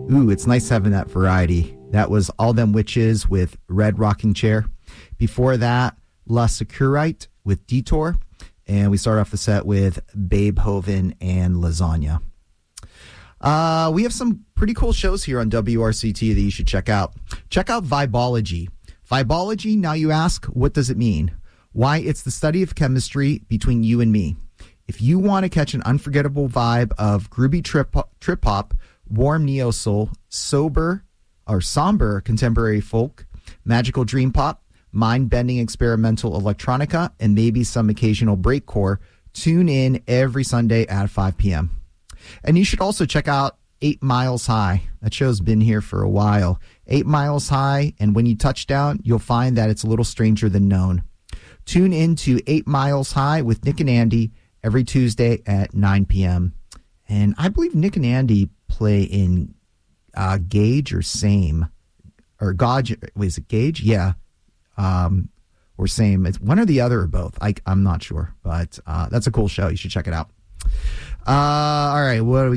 Ooh, it's nice having that variety. That was All Them Witches with Red Rocking Chair. Before that, La Securite with Detour. And we start off the set with Babe Hoven and Lasagna. We have some pretty cool shows here on WRCT that you should check out. Check out Vibology. Vibology, now you ask, what does it mean? Why, it's the study of chemistry between you and me. If you want to catch an unforgettable vibe of groovy trip hop, warm neo soul, somber contemporary folk, magical dream pop, mind-bending experimental electronica, and maybe some occasional breakcore, tune in every Sunday at 5 p.m. And you should also check out 8 Miles High. That show's been here for a while. 8 Miles High, and when you touch down, you'll find that it's a little stranger than known. Tune in to 8 Miles High with Nick and Andy every Tuesday at 9 p.m. And I believe Nick and Andy play in Gauge or Same. Or Gauge, is it Gauge? Yeah. Or Same. It's one or the other or both. I'm not sure. But that's a cool show. You should check it out. All right. What do we